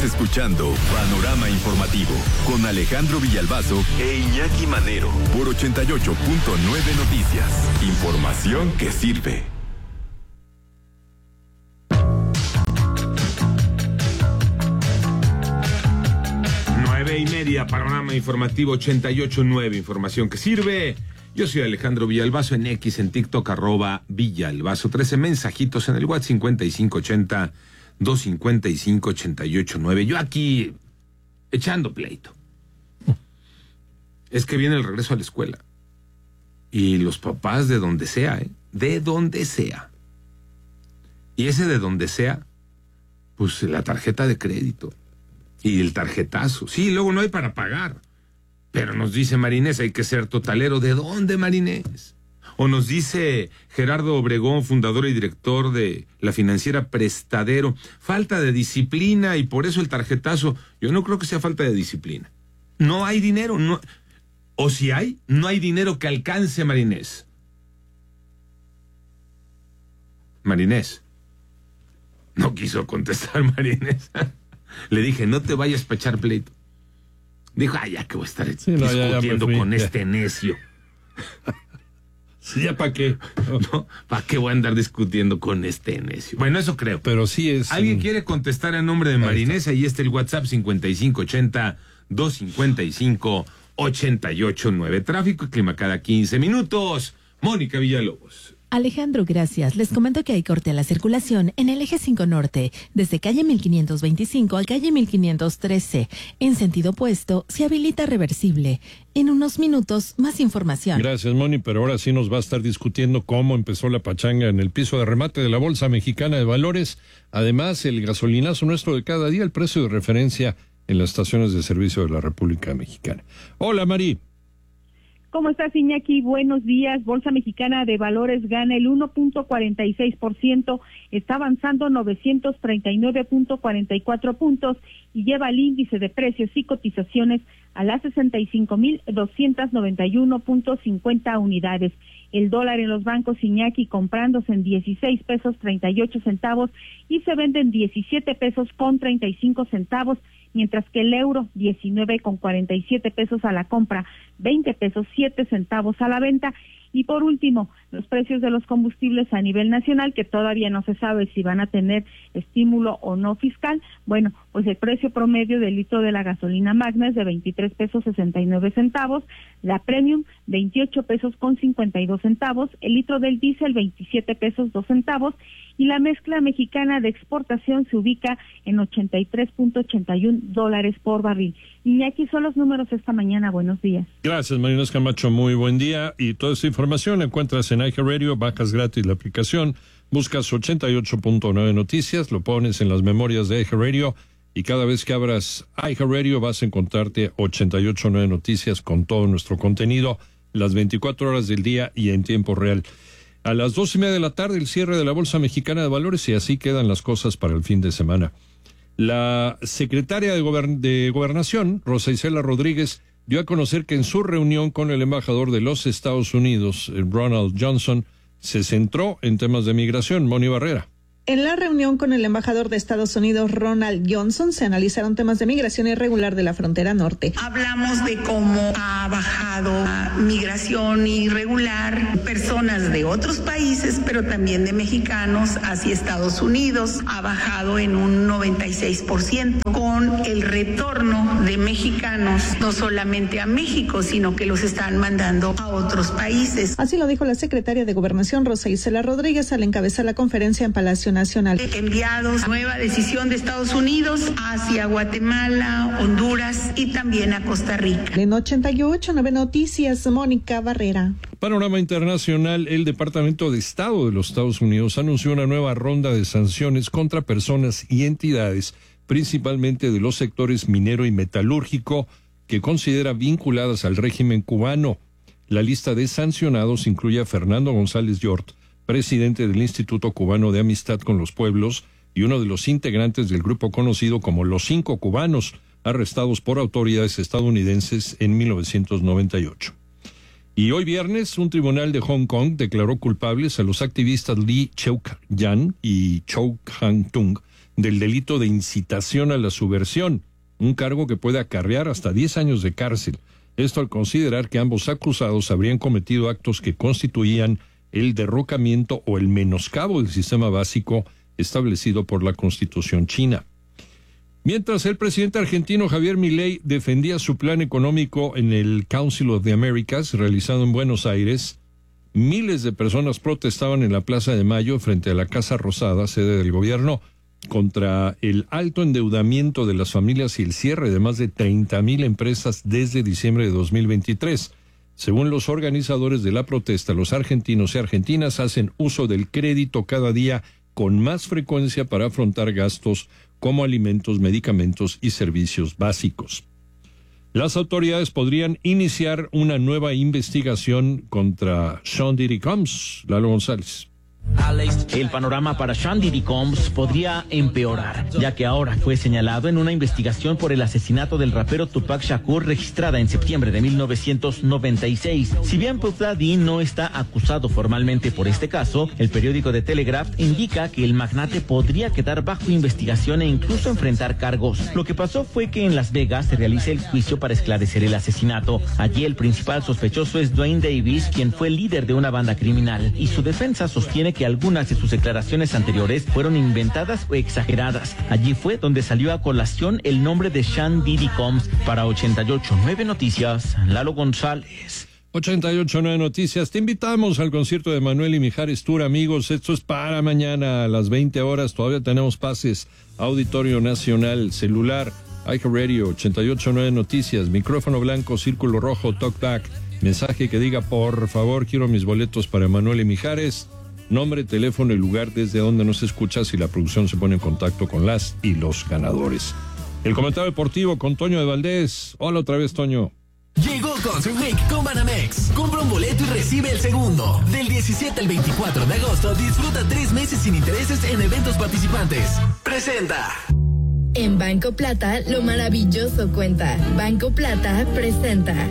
escuchando Panorama Informativo con Alejandro Villalbazo e Iñaki Manero por 88.9 Noticias. Información que sirve. Nueve y media, Panorama Informativo 88.9, información que sirve. Yo soy Alejandro Villalbazo en X, en TikTok, @Villalbazo. 13 mensajitos en el WhatsApp 5580-255-88.9. Yo aquí echando pleito. Es que viene el regreso a la escuela. Y los papás de donde sea, de donde sea. Y ese de donde sea, pues la tarjeta de crédito. Y el tarjetazo. Sí, luego no hay para pagar. Pero nos dice Marinés, hay que ser totalero. ¿De dónde, Marinés? O nos dice Gerardo Obregón, fundador y director de la financiera Prestadero, falta de disciplina y por eso el tarjetazo. Yo no creo que sea falta de disciplina. No hay dinero, no. O si hay, no hay dinero que alcance, Marinés. Marinés. No quiso contestar Marinés. Le dije, no te vayas para echar pleito. Dijo, ya que voy a estar discutiendo con este necio. Sí, ¿ya para qué? No, ¿para qué voy a andar discutiendo con este necio? Bueno, eso creo. Pero sí es... ¿Alguien quiere contestar en nombre de Marinés? Ahí está el WhatsApp 5580-255-88.9. Tráfico y clima cada 15 minutos. Mónica Villalobos. Alejandro, gracias. Les comento que hay corte a la circulación en el eje 5 norte, desde calle 1525 al calle 1513. En sentido opuesto, se habilita reversible. En unos minutos, más información. Gracias, Moni, pero ahora sí nos va a estar discutiendo cómo empezó la pachanga en el piso de remate de la Bolsa Mexicana de Valores. Además, el gasolinazo nuestro de cada día, el precio de referencia en las estaciones de servicio de la República Mexicana. Hola, Mari. ¿Cómo estás, Iñaki? Buenos días. Bolsa Mexicana de Valores gana el 1.46%, está avanzando 939.44 puntos y lleva el índice de precios y cotizaciones a las 65.291.50 unidades. El dólar en los bancos, Iñaki, comprándose en 16 pesos 38 centavos y se vende en 17 pesos con 35 centavos, mientras que el euro 19.47 pesos a la compra, 20 pesos 7 centavos a la venta. Y por último, los precios de los combustibles a nivel nacional, que todavía no se sabe si van a tener estímulo o no fiscal. Bueno, pues el precio promedio del litro de la gasolina magna es de 23 pesos 69 centavos, la premium 28 pesos con 52 centavos, el litro del diésel 27 pesos 2 centavos y la mezcla mexicana de exportación se ubica en $83.81 por barril. Y aquí son los números esta mañana. Buenos días. Gracias, Marina Camacho. Muy buen día. Y toda esta información la encuentras en iHeartRadio, bajas gratis la aplicación, buscas 88.9 Noticias, lo pones en las memorias de iHeartRadio y cada vez que abras iHeartRadio vas a encontrarte 88.9 Noticias con todo nuestro contenido, las 24 horas del día y en tiempo real. A las 2:30 de la tarde el cierre de la Bolsa Mexicana de Valores y así quedan las cosas para el fin de semana. La secretaria de Gobernación, Rosa Isela Rodríguez, dio a conocer que en su reunión con el embajador de los Estados Unidos, Ronald Johnson, se centró en temas de migración. Moni Barrera. En la reunión con el embajador de Estados Unidos, Ronald Johnson, se analizaron temas de migración irregular de la frontera norte. Hablamos de cómo ha bajado la migración irregular, personas de otros países, pero también de mexicanos hacia Estados Unidos. Ha bajado en un 96% con el retorno de mexicanos, no solamente a México, sino que los están mandando a otros países. Así lo dijo la secretaria de Gobernación, Rosa Isela Rodríguez, al encabezar la conferencia en Palacio Nacional. Enviados, nueva decisión de Estados Unidos hacia Guatemala, Honduras y también a Costa Rica. En 88.9 Noticias, Mónica Barrera. Panorama internacional, el Departamento de Estado de los Estados Unidos anunció una nueva ronda de sanciones contra personas y entidades, principalmente de los sectores minero y metalúrgico, que considera vinculadas al régimen cubano. La lista de sancionados incluye a Fernando González Yort, presidente del Instituto Cubano de Amistad con los Pueblos y uno de los integrantes del grupo conocido como los 5 cubanos, arrestados por autoridades estadounidenses en 1998. Y hoy viernes, un tribunal de Hong Kong declaró culpables a los activistas Lee Cheuk-yan y Chow Hang-tung del delito de incitación a la subversión, un cargo que puede acarrear hasta 10 años de cárcel. Esto al considerar que ambos acusados habrían cometido actos que constituían el derrocamiento o el menoscabo del sistema básico establecido por la Constitución china. Mientras el presidente argentino Javier Milei defendía su plan económico en el Council of the Americas, realizado en Buenos Aires, miles de personas protestaban en la Plaza de Mayo frente a la Casa Rosada, sede del gobierno, contra el alto endeudamiento de las familias y el cierre de más de 30,000 empresas desde diciembre de 2023. Según los organizadores de la protesta, los argentinos y argentinas hacen uso del crédito cada día con más frecuencia para afrontar gastos como alimentos, medicamentos y servicios básicos. Las autoridades podrían iniciar una nueva investigación contra Sean Diddy Combs. Lalo González. El panorama para Sean Diddy Combs podría empeorar, ya que ahora fue señalado en una investigación por el asesinato del rapero Tupac Shakur registrada en septiembre de 1996. Si bien Puff Daddy no está acusado formalmente por este caso, el periódico The Telegraph indica que el magnate podría quedar bajo investigación e incluso enfrentar cargos. Lo que pasó fue que en Las Vegas se realiza el juicio para esclarecer el asesinato. Allí el principal sospechoso es Dwayne Davis, quien fue líder de una banda criminal, y su defensa sostiene que algunas de sus declaraciones anteriores fueron inventadas o exageradas. Allí fue donde salió a colación el nombre de Sean Diddy Combs. Para 88.9 Noticias, Lalo González. 88.9 Noticias. Te invitamos al concierto de Manuel y Mijares Tour, amigos. Esto es para mañana a las 20 horas. Todavía tenemos pases. Auditorio Nacional, celular, iHeartRadio, 88.9 Noticias, micrófono blanco, círculo rojo, talkback. Mensaje que diga, por favor, quiero mis boletos para Manuel y Mijares. Nombre, teléfono y lugar desde donde nos escuchas y la producción se pone en contacto con las y los ganadores. El comentario deportivo con Toño de Valdés. Hola otra vez, Toño. Llegó Concert Week con Banamex. Compra un boleto y recibe el segundo. Del 17 al 24 de agosto disfruta 3 meses sin intereses en eventos participantes. Presenta. En Banco Plata, lo maravilloso cuenta. Banco Plata presenta.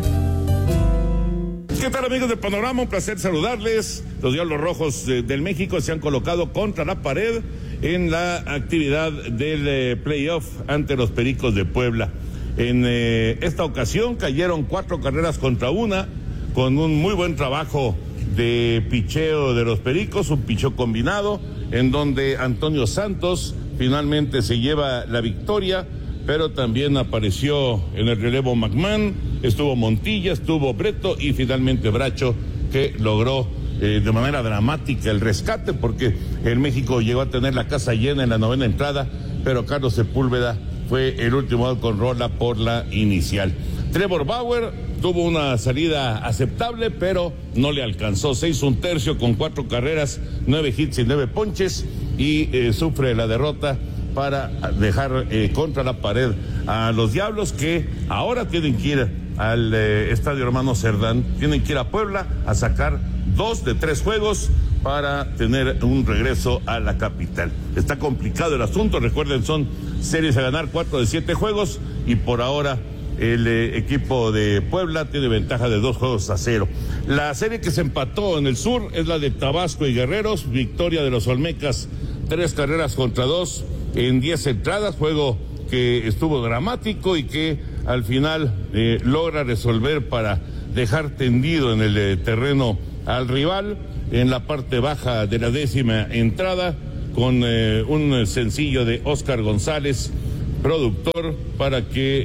¿Qué tal, amigos de Panorama? Un placer saludarles. Los Diablos Rojos del México se han colocado contra la pared en la actividad del playoff ante los Pericos de Puebla. En esta ocasión cayeron 4 carreras contra 1, con un muy buen trabajo de picheo de los Pericos, un picheo combinado, en donde Antonio Santos finalmente se lleva la victoria, pero también apareció en el relevo McMahon, estuvo Montilla, estuvo Breto y finalmente Bracho, que logró de manera dramática el rescate, porque el México llegó a tener la casa llena en la 9ª entrada, pero Carlos Sepúlveda fue el último out con rola por la inicial. Trevor Bauer tuvo una salida aceptable, pero no le alcanzó. 6 1/3 con 4 carreras, 9 hits y 9 ponches, y sufre la derrota para dejar contra la pared a los Diablos, que ahora tienen que ir al Estadio Hermano Cerdán, tienen que ir a Puebla a sacar 2 de 3 juegos para tener un regreso a la capital. Está complicado el asunto, recuerden, son series a ganar, 4 de 7 juegos, y por ahora el equipo de Puebla tiene ventaja de 2-0. La serie que se empató en el sur es la de Tabasco y Guerreros, victoria de los Olmecas, 3 carreras contra 2 en 10 entradas, juego que estuvo dramático y que al final logra resolver para dejar tendido en el terreno al rival en la parte baja de la 10ª entrada, con un sencillo de Oscar González, productor, para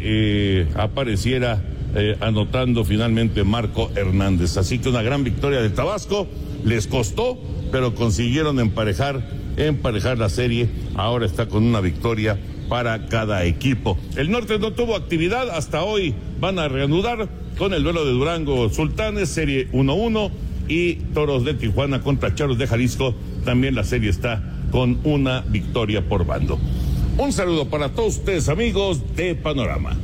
que apareciera anotando finalmente Marco Hernández. Así que una gran victoria de Tabasco, les costó, pero consiguieron emparejar la serie. Ahora está con una victoria para cada equipo. El norte no tuvo actividad hasta hoy, van a reanudar con el duelo de Durango Sultanes, serie 1-1, y Toros de Tijuana contra Charros de Jalisco, también la serie está con una victoria por bando. Un saludo para todos ustedes, amigos de Panorama.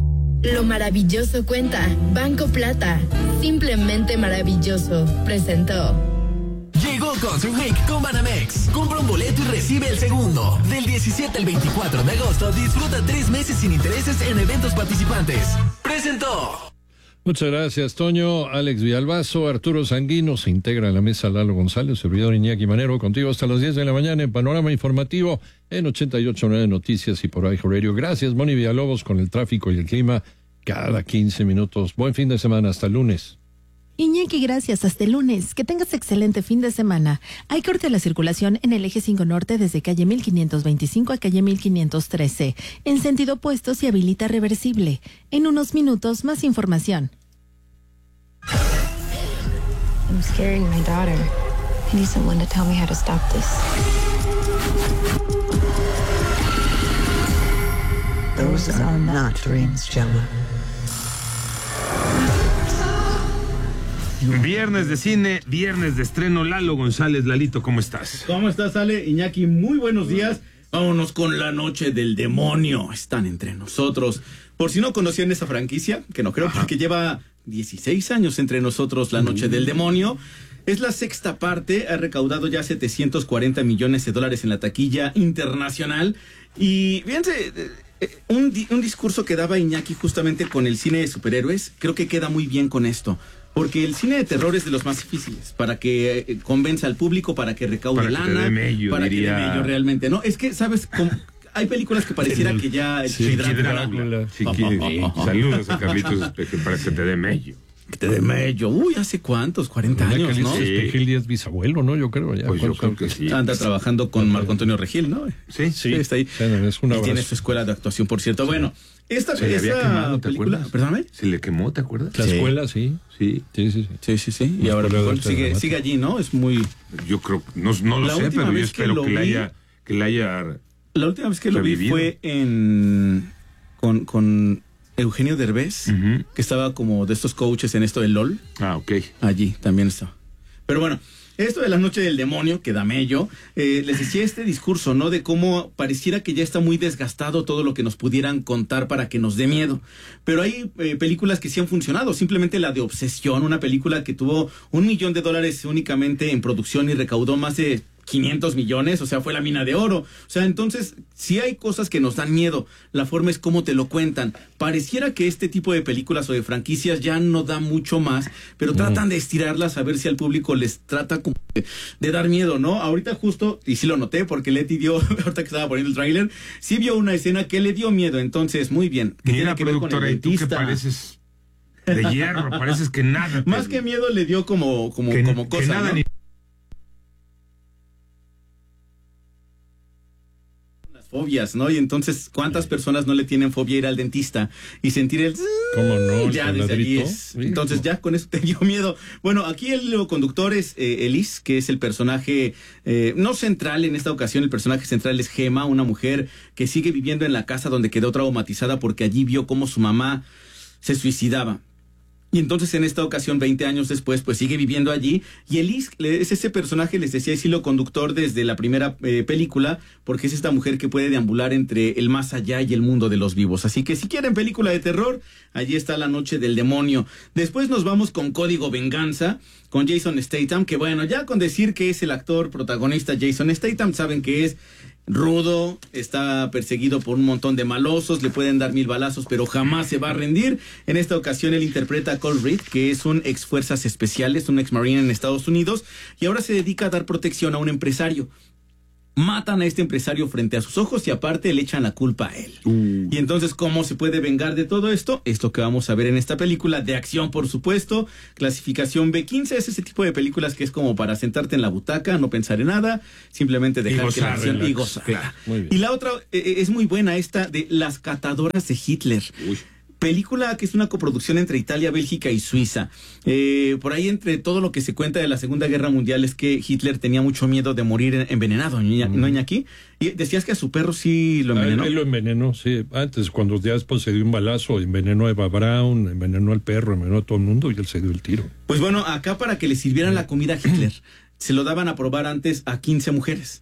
Lo maravilloso cuenta. Banco Plata, simplemente maravilloso, presentó. Llegó Concert Week con Banamex. Compra un boleto y recibe el segundo. Del 17 al 24 de agosto disfruta 3 meses sin intereses en eventos participantes. Presentó. Muchas gracias, Toño. Alex Villalbazo, Arturo Sanguino, se integra a la mesa Lalo González, servidor Iñaki Manero, contigo hasta las 10 de la mañana en Panorama Informativo en 88.9 Noticias y por iHeartRadio. Gracias, Moni Villalobos, con el tráfico y el clima cada 15 minutos. Buen fin de semana, hasta el lunes. Iñaki, gracias. Hasta el lunes. Que tengas excelente fin de semana. Hay corte a la circulación en el eje 5 Norte desde calle 1525 a calle 1513. En sentido opuesto se habilita reversible. En unos minutos, más información. I'm scaring my daughter. I need someone to tell me how to stop this. Those are not dreams, Gemma. Viernes de cine, viernes de estreno. Lalo González, Lalito, ¿cómo estás? ¿Cómo estás, Ale? Iñaki, muy buenos días. Vámonos con La Noche del Demonio. Están entre nosotros. Por si no conocían esa franquicia, que no creo, porque lleva 16 años entre nosotros La Noche del Demonio. Es la sexta parte, ha recaudado ya $740 millones en la taquilla internacional. Y fíjense, un discurso que daba Iñaki justamente con el cine de superhéroes, creo que queda muy bien con esto. Porque el cine de terror es de los más difíciles, para que convenza al público, para que recaude para lana, que te dé mello, para diría... que dé mello realmente, ¿no? Es que, ¿sabes? Hay películas que pareciera que ya... Drácula. Saludos a Carlitos, para que te dé mello. Que te dé mello. Uy, ¿hace cuántos? 40 años, ¿no? Espejil es bisabuelo, ¿no? Yo creo. Ya, pues yo creo que sí. Anda trabajando con Marco Antonio Regil, ¿no? Sí. Está ahí. Es una y tiene su escuela de actuación, por cierto. Bueno, esta se le había quemado, ¿te película... acuerdas? ¿Perdóname? Se le quemó, ¿te acuerdas? La escuela, sí. Sí. Y ahora sigue allí, ¿no? Es muy... Yo creo, no lo sé, pero yo espero que la haya... La última vez que lo vi fue con Eugenio Derbez, que estaba como de estos coaches en esto del LOL. Ah, ok. Allí también estaba. Pero bueno, esto de La Noche del Demonio, que da mello, les decía este discurso, ¿no? De cómo pareciera que ya está muy desgastado todo lo que nos pudieran contar para que nos dé miedo. Pero hay películas que sí han funcionado. Simplemente la de Obsesión, una película que tuvo $1 millón únicamente en producción y recaudó más de 500 millones, o sea, fue la mina de oro. O sea, entonces, sí hay cosas que nos dan miedo. La forma es cómo te lo cuentan. Pareciera que este tipo de películas o de franquicias ya no da mucho más, pero tratan de estirarlas a ver si al público les trata como de dar miedo, ¿no? Ahorita justo, y sí lo noté, porque Leti dio, ahorita que estaba poniendo el tráiler, sí vio una escena que le dio miedo. Entonces, muy bien. Mira, productora, y tú que pareces de hierro, pareces que nada. Más que miedo le dio como cosa, que nada, ¿no? Fobias, ¿no? Y entonces, ¿cuántas personas no le tienen fobia a ir al dentista y sentir el... ¿Cómo no? Ya desde allí es. Entonces ya con eso te dio miedo. Bueno, aquí el conductor es Elise, que es el personaje no central en esta ocasión. El personaje central es Gemma, una mujer que sigue viviendo en la casa donde quedó traumatizada porque allí vio cómo su mamá se suicidaba. Y entonces en esta ocasión, 20 años después, pues sigue viviendo allí. Y Elise es ese personaje, les decía, es hilo conductor desde la primera película, porque es esta mujer que puede deambular entre el más allá y el mundo de los vivos. Así que si quieren película de terror, allí está La Noche del Demonio. Después nos vamos con Código Venganza, con Jason Statham, que bueno, ya con decir que es el actor protagonista Jason Statham, saben que es rudo, está perseguido por un montón de malosos, le pueden dar 1000 balazos, pero jamás se va a rendir. En esta ocasión él interpreta a Cole Reed, que es un ex fuerzas especiales, un ex marine en Estados Unidos, y ahora se dedica a dar protección a un empresario. Matan a este empresario frente a sus ojos y aparte le echan la culpa a él. Y entonces, ¿cómo se puede vengar de todo esto? Esto que vamos a ver en esta película, de acción, por supuesto, clasificación B15, es ese tipo de películas que es como para sentarte en la butaca, no pensar en nada, simplemente dejar que la acción y gozar. Claro. Y la otra es muy buena, esta de Las Catadoras de Hitler. Película que es una coproducción entre Italia, Bélgica y Suiza. Por ahí, entre todo lo que se cuenta de la Segunda Guerra Mundial, es que Hitler tenía mucho miedo de morir envenenado, ¿no, Iñaki? Y decías que a su perro sí lo envenenó. Él lo envenenó, sí. Antes, cuando ya después se dio un balazo, envenenó a Eva Braun, envenenó al perro, envenenó a todo el mundo y él se dio el tiro. Pues bueno, acá para que le sirvieran la comida a Hitler, se lo daban a probar antes a 15 mujeres.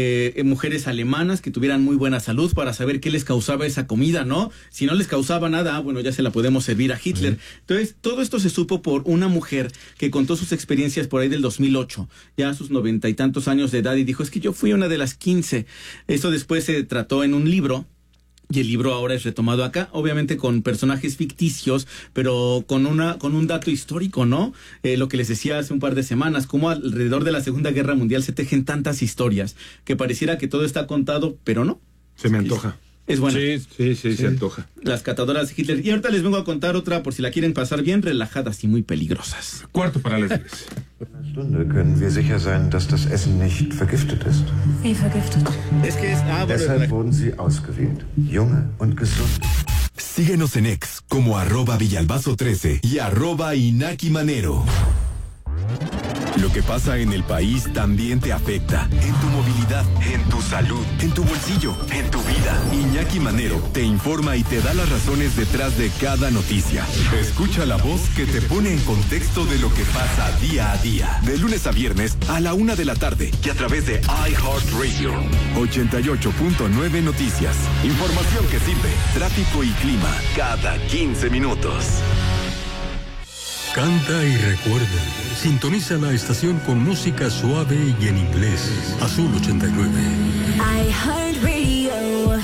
Mujeres alemanas que tuvieran muy buena salud para saber qué les causaba esa comida, ¿no? Si no les causaba nada, bueno, ya se la podemos servir a Hitler. Entonces, todo esto se supo por una mujer que contó sus experiencias por ahí del 2008, ya a sus 90 y tantos años de edad, y dijo, es que yo fui una de las 15. Esto después se trató en un libro Y el libro ahora es retomado acá, obviamente con personajes ficticios, pero con un dato histórico, ¿no? Lo que les decía hace un par de semanas, cómo alrededor de la Segunda Guerra Mundial se tejen tantas historias, que pareciera que todo está contado, pero no. Se me antoja. Es bueno. Sí, se antoja. Las catadoras de Hitler. Y ahorita les vengo a contar otra, por si la quieren pasar bien, relajadas y muy peligrosas. Cuarto para las 10. In einer Stunde können wir sicher sein, dass das Essen nicht vergiftet ist. Wie vergiftet? Deshalb wurden sie ausgewählt. Junge und gesund. Síguenos en X como @Villalbazo13 y @Inaki Manero. Lo que pasa en el país también te afecta. En tu movilidad, en tu salud, en tu bolsillo, en tu vida. Iñaki Manero te informa y te da las razones detrás de cada noticia. Escucha la voz que te pone en contexto de lo que pasa día a día. De lunes a viernes a la 1 de la tarde y a través de iHeartRadio. 88.9 Noticias. Información que sirve. Tráfico y clima cada 15 minutos. Canta y recuerda. Sintoniza la estación con música suave y en inglés. Azul 89. iHeartRadio.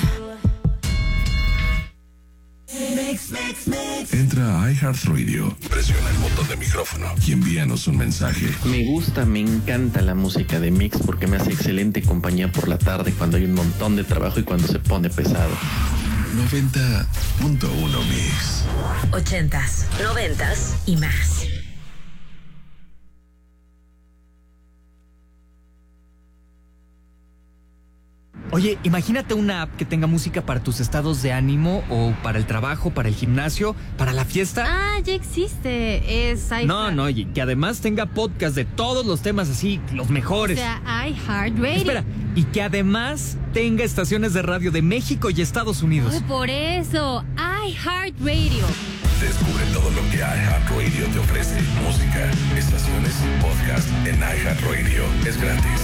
Entra a iHeartRadio, presiona el botón de micrófono y envíanos un mensaje. Me encanta la música de Mix porque me hace excelente compañía por la tarde cuando hay un montón de trabajo y cuando se pone pesado. 90.1 Mix. 80s, 90s y más. Oye, imagínate una app que tenga música para tus estados de ánimo o para el trabajo, para el gimnasio, para la fiesta. Ah, ya existe. Es iHeart. No, y que además tenga podcast de todos los temas así, los mejores. O sea, iHeartRadio. Espera, y que además tenga estaciones de radio de México y Estados Unidos. Por eso, iHeartRadio. Descubre todo lo que iHeartRadio te ofrece. Música, estaciones, podcast en iHeartRadio. Es gratis.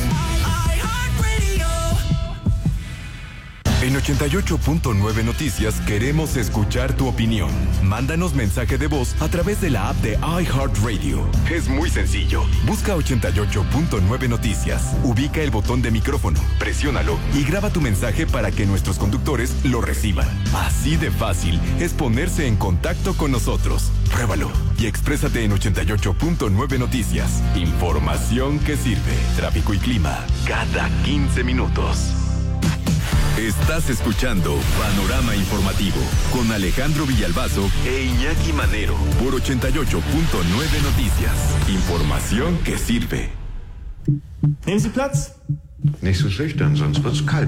En 88.9 Noticias queremos escuchar tu opinión. Mándanos mensaje de voz a través de la app de iHeartRadio. Es muy sencillo. Busca 88.9 Noticias. Ubica el botón de micrófono, presiónalo y graba tu mensaje para que nuestros conductores lo reciban. Así de fácil es ponerse en contacto con nosotros. Pruébalo y exprésate en 88.9 Noticias. Información que sirve. Tráfico y clima cada 15 minutos. Estás escuchando Panorama Informativo con Alejandro Villalbazo e Iñaki Manero por 88.9 Noticias. Información que sirve. Nehmen Sie Platz. Nicht so schüchtern, sonst wird's kalt.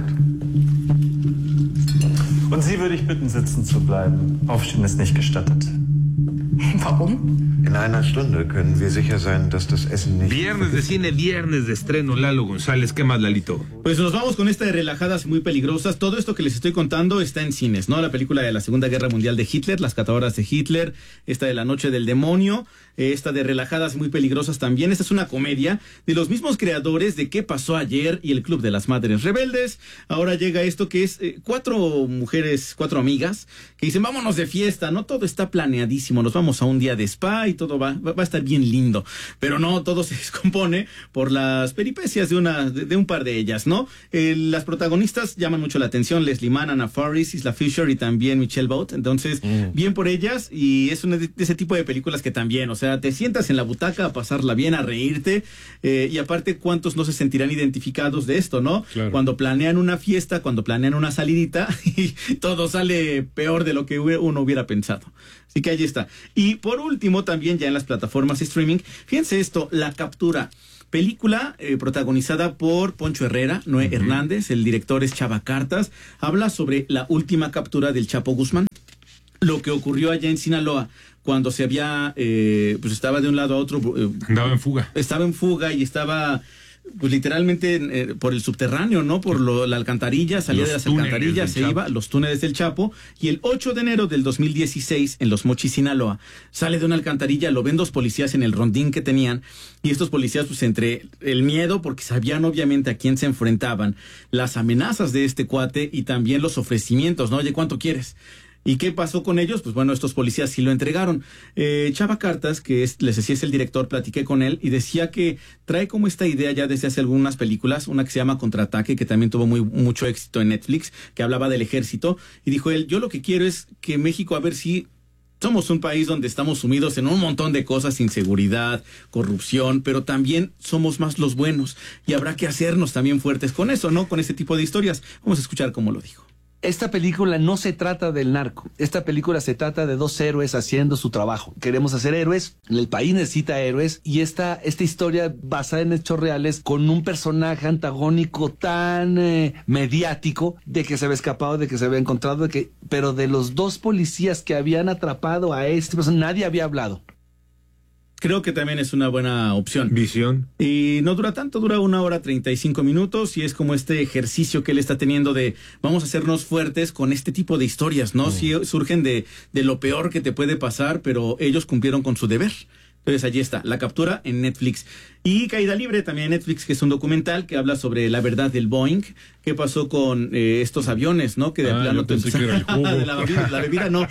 Und Sie würde ich bitten, sitzen zu bleiben. Aufstehen ist nicht gestattet. Warum? In einer Stunde können wir sicher sein, dass das Essen nicht... Viernes de cine, viernes de estreno, Lalo González. ¿Qué más, Lalito? Pues nos vamos con esta de relajadas y muy peligrosas. Todo esto que les estoy contando está en cines, ¿no? La película de la Segunda Guerra Mundial de Hitler, Las catadoras de Hitler, esta de La Noche del Demonio, esta de relajadas y muy peligrosas también. Esta es una comedia de los mismos creadores de ¿Qué pasó ayer? Y El Club de las Madres Rebeldes. Ahora llega esto que es 4 mujeres, 4 amigas, que dicen, vámonos de fiesta, ¿no? Todo está planeadísimo, nos vamos a un día de spa y todo va a estar bien lindo. Pero no, todo se descompone por las peripecias de un par de ellas, ¿no? Las protagonistas llaman mucho la atención, Leslie Mann, Anna Faris, Isla Fisher y también Michelle Boat. Entonces, bien por ellas, y es una de ese tipo de películas que también, o sea, te sientas en la butaca a pasarla bien, a reírte, y aparte, ¿cuántos no se sentirán identificados de esto, no? Claro. Cuando planean una fiesta, cuando planean una salidita, y todo sale peor de lo que uno hubiera pensado. Así que ahí está. Y por último, también ya en las plataformas streaming, fíjense esto, La Captura. Película protagonizada por Poncho Herrera, Noé Hernández, el director es Chava Cartas, habla sobre la última captura del Chapo Guzmán, lo que ocurrió allá en Sinaloa, cuando se había, pues estaba de un lado a otro. Andaba en fuga. Estaba en fuga y estaba... pues literalmente por el subterráneo, ¿no? Por la alcantarilla, salía de las alcantarillas, se iba, los túneles del Chapo, y el 8 de enero del 2016, en Los Mochis, Sinaloa, sale de una alcantarilla, lo ven 2 policías en el rondín que tenían, y estos policías, pues entre el miedo, porque sabían obviamente a quién se enfrentaban, las amenazas de este cuate, y también los ofrecimientos, ¿no? Oye, ¿cuánto quieres? ¿Y qué pasó con ellos? Pues bueno, estos policías sí lo entregaron. Chava Cartas, les decía, es el director, platiqué con él y decía que trae como esta idea ya desde hace algunas películas, una que se llama Contraataque, que también tuvo mucho éxito en Netflix, que hablaba del ejército, y dijo él, yo lo que quiero es que México, a ver si somos un país donde estamos sumidos en un montón de cosas, inseguridad, corrupción, pero también somos más los buenos y habrá que hacernos también fuertes con eso, ¿no? Con ese tipo de historias. Vamos a escuchar cómo lo dijo. Esta película no se trata del narco. Esta película se trata de dos héroes haciendo su trabajo. Queremos hacer héroes, el país necesita héroes, y esta historia basada en hechos reales con un personaje antagónico tan mediático, de que se había escapado, de que se había encontrado, pero de los dos policías que habían atrapado a este personaje, nadie había hablado. Creo que también es una buena opción. Visión. Y no dura tanto, dura 1 hora 35 minutos y es como este ejercicio que él está teniendo de vamos a hacernos fuertes con este tipo de historias, ¿no? Sí, surgen de lo peor que te puede pasar, pero ellos cumplieron con su deber. Entonces allí está, La Captura en Netflix. Y Caída Libre también en Netflix, que es un documental que habla sobre la verdad del Boeing. ¿Qué pasó con estos aviones, no? Que de plano pensé que era el jugo. de la bebida no.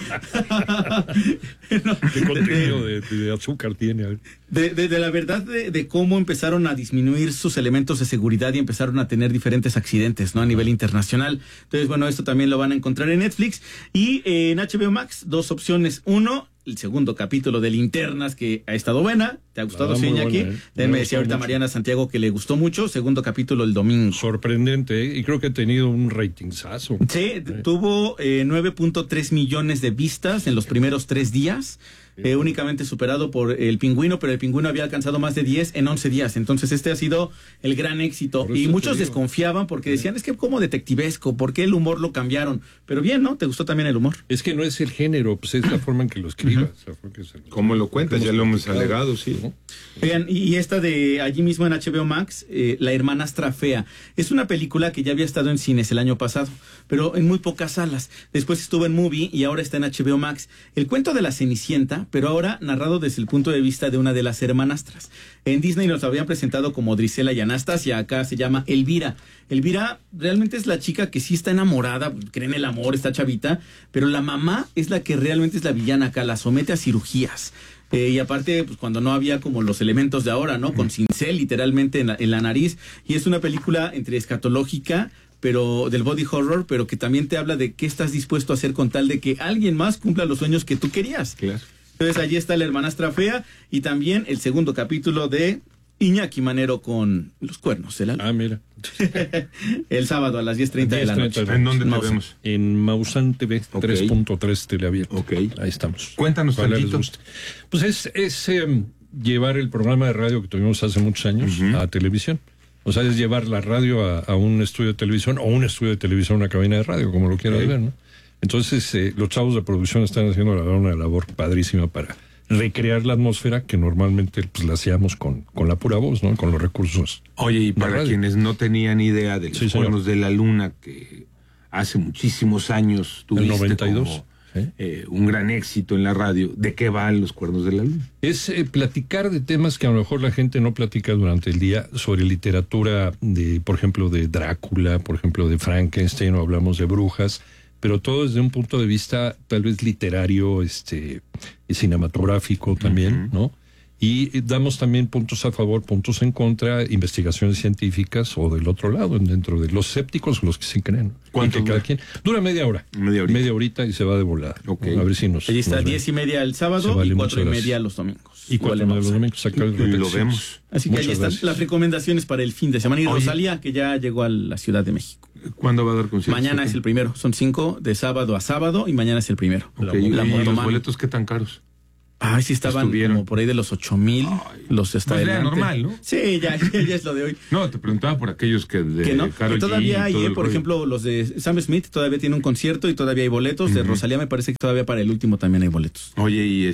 ¿Qué contenido de azúcar tiene? De la verdad de cómo empezaron a disminuir sus elementos de seguridad y empezaron a tener diferentes accidentes, ¿no? A nivel internacional. Entonces, bueno, esto también lo van a encontrar en Netflix. Y en HBO Max, 2 opciones. 1, el segundo capítulo de Linternas, que ha estado buena. ¿Te ha gustado, Iñaki? Me decía ahorita Mariana Santiago que le gustó mucho. Segundo capítulo el domingo. Sorprendente, ¿eh? Y creo que ha tenido un ratingzazo. Sí, tuvo 9.3 millones de vistas en los primeros 3 días. Únicamente superado por El Pingüino, pero El Pingüino había alcanzado más de 10 en 11 días. Entonces este ha sido el gran éxito. Y muchos desconfiaban porque decían, es que como detectivesco, ¿por qué el humor lo cambiaron? Pero bien, ¿no? ¿Te gustó también el humor? Es que no es el género, pues es la forma en que lo escribas. Como lo cuentas, ya lo hemos alegado, sí. Vean, y esta de allí mismo en HBO Max, La Hermanastra Fea. Es una película que ya había estado en cines el año pasado, pero en muy pocas salas. Después estuvo en Movie y ahora está en HBO Max. El cuento de la Cenicienta, pero ahora narrado desde el punto de vista de una de las hermanastras. En Disney nos habían presentado como Drisela y Anastasia, acá se llama Elvira. Elvira realmente es la chica que sí está enamorada, cree en el amor, está chavita, pero la mamá es la que realmente es la villana acá, la somete a cirugías. Y aparte, pues cuando no había como los elementos de ahora, ¿no? Con cincel literalmente en la nariz. Y es una película entre escatológica, pero del body horror, pero que también te habla de qué estás dispuesto a hacer con tal de que alguien más cumpla los sueños que tú querías. Claro. Entonces allí está La Hermanastra Fea y también el segundo capítulo de Iñaki Manero con Los Cuernos de la Luna. Ah, mira. El sábado a las 10:30 de la noche. ¿En dónde te vemos? En Mausan TV, 3.3 teleabierto. Ok. Ahí estamos. Cuéntanos tantito. Pues es llevar el programa de radio que tuvimos hace muchos años a televisión. O sea, es llevar la radio a un estudio de televisión o un estudio de televisión a una cabina de radio, como lo quieras ver, ¿no? Entonces, los chavos de producción están haciendo una labor padrísima para recrear la atmósfera que normalmente pues la hacíamos con la pura voz, ¿no? Con los recursos. Oye, y para quienes no tenían idea de Los Cuernos de la Luna, que hace muchísimos años tuviste el 92, como, un gran éxito en la radio, ¿de qué van Los Cuernos de la Luna? Es platicar de temas que a lo mejor la gente no platica durante el día, sobre literatura de, por ejemplo, de Drácula, por ejemplo, de Frankenstein, o hablamos de brujas, pero todo desde un punto de vista tal vez literario, y cinematográfico también, ¿no? Y damos también puntos a favor, puntos en contra, investigaciones científicas o del otro lado, dentro de los escépticos, los que sí creen. ¿Cuánto dura? Cada quien dura media hora. Media horita y se va de volada. Okay. A ver si nos... Allí está, 10:30 el sábado y 4:30 los domingos. Y 4:30 los domingos, y lo vemos. Así que ahí están las recomendaciones para el fin de semana. Y Rosalía, que ya llegó a la Ciudad de México. ¿Cuándo va a dar conciertos? Mañana es el primero. Son 5 de sábado a sábado y mañana es el primero. Okay. ¿Y los boletos qué tan caros? Ay, sí estaban como por ahí de los 8,000. Los está pues adelante. Normal, ¿no? Sí, ya es lo de hoy. No, te preguntaba por aquellos que no, que todavía hay, por ejemplo, los de Sam Smith todavía tiene un concierto y todavía hay boletos. De Rosalía me parece que todavía para el último también hay boletos. Oye, y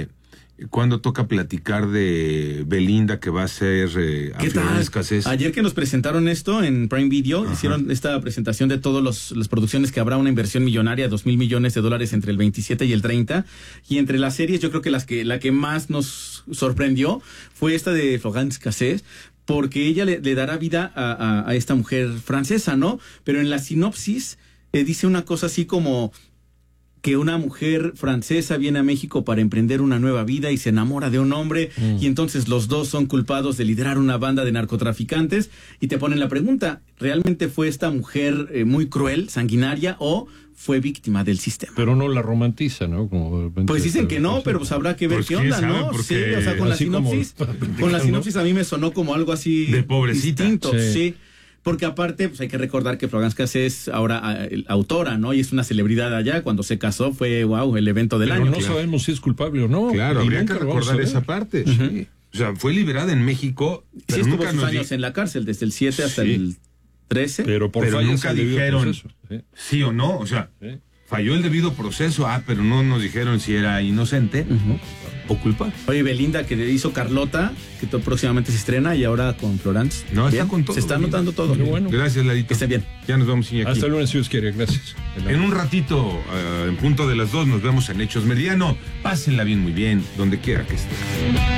¿cuándo toca platicar de Belinda que va a ser ¿Qué tal? Escasez? Ayer que nos presentaron esto en Prime Video, hicieron esta presentación de todas las producciones que habrá una inversión millonaria, $2,000 millones entre el 27 y el 30. Y entre las series, yo creo que la que más nos sorprendió fue esta de Florence Cassés, porque ella le dará vida a esta mujer francesa, ¿no? Pero en la sinopsis dice una cosa así como que una mujer francesa viene a México para emprender una nueva vida y se enamora de un hombre y entonces los dos son culpados de liderar una banda de narcotraficantes y te ponen la pregunta, ¿realmente fue esta mujer muy cruel, sanguinaria o fue víctima del sistema? Pero no la romantiza, ¿no? Como pues dicen que no, pero pues habrá que ver qué onda, ¿no? Sí, o sea, con la sinopsis a mí me sonó como algo así de pobrecita. Distinto, sí. Porque aparte, pues hay que recordar que Florence Cassé es ahora autora, ¿no? Y es una celebridad allá. Cuando se casó fue, wow, el evento del año. Pero no sabemos si es culpable o no. Claro, habría que recordar esa parte. Sí. O sea, fue liberada en México. Pero sí, estuvo sus años en la cárcel, desde el 7 hasta el 13. Pero nunca dijeron sí o no. O sea, falló el debido proceso. Pero no nos dijeron si era inocente o culpable. Oye, Belinda, que hizo Carlota, que próximamente se estrena, y ahora con Florence. No, está con todo. Se está anotando todo. Qué bueno. Gracias, Ladito. Que esté bien. Ya nos vamos aquí. Hasta el lunes, si Dios quiere. Gracias. En un ratito, en punto de las 2, nos vemos en Hechos Meridiano. Pásenla bien, muy bien, donde quiera que esté.